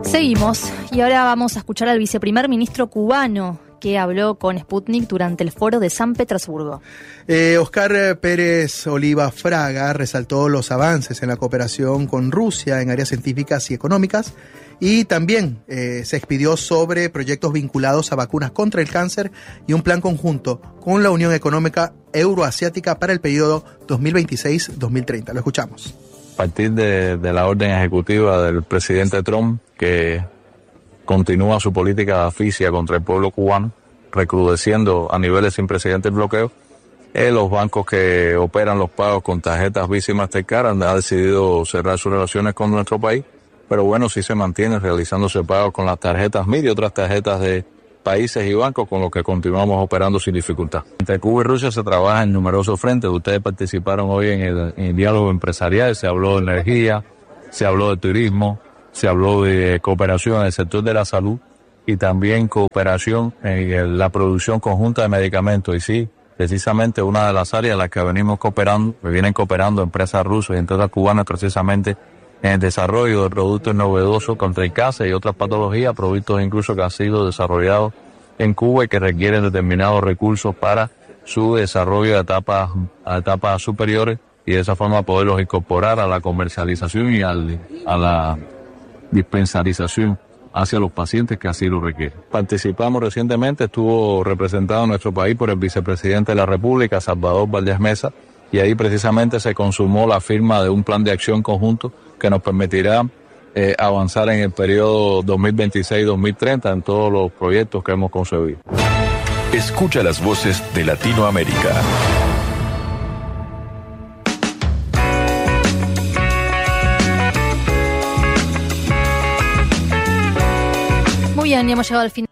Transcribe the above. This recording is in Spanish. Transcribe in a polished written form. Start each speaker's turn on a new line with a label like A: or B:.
A: Seguimos y ahora vamos a escuchar al viceprimer ministro cubano que habló con Sputnik durante el foro de San Petersburgo.
B: Oscar Pérez Oliva Fraga resaltó los avances en la cooperación con Rusia en áreas científicas y económicas y también se expidió sobre proyectos vinculados a vacunas contra el cáncer y un plan conjunto con la Unión Económica Euroasiática para el periodo 2026-2030. Lo escuchamos.
C: A partir de la orden ejecutiva del presidente Trump, que continúa su política de asfixia contra el pueblo cubano, recrudeciendo a niveles sin precedentes el bloqueo, los bancos que operan los pagos con tarjetas Visa y Mastercard han decidido cerrar sus relaciones con nuestro país, pero bueno, sí se mantiene realizándose pagos con las tarjetas MIR y otras tarjetas de países y bancos con los que continuamos operando sin dificultad. Entre Cuba y Rusia se trabaja en numerosos frentes. Ustedes participaron hoy en el diálogo empresarial, se habló de energía, se habló de turismo, se habló de cooperación en el sector de la salud y también cooperación en la producción conjunta de medicamentos. Y sí, precisamente una de las áreas en las que venimos cooperando, que vienen cooperando empresas rusas y empresas cubanas precisamente en el desarrollo de productos novedosos contra el cáncer y otras patologías, productos incluso que han sido desarrollados en Cuba y que requieren determinados recursos para su desarrollo a etapas superiores y de esa forma poderlos incorporar a la comercialización y a la dispensarización hacia los pacientes que así lo requieren. Participamos recientemente, estuvo representado en nuestro país por el vicepresidente de la República, Salvador Valdés Mesa, y ahí precisamente se consumó la firma de un plan de acción conjunto que nos permitirá avanzar en el periodo 2026-2030 en todos los proyectos que hemos concebido.
D: Escucha las voces de Latinoamérica.
A: Muy bien, y hemos llegado al final.